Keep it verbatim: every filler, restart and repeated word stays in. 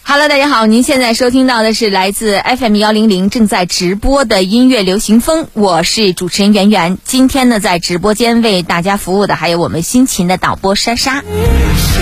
Hello， 大家好，您现在收听到的是来自 F M 一零零正在直播的音乐流行风，我是主持人圆圆。今天呢，在直播间为大家服务的还有我们辛勤的导播莎莎。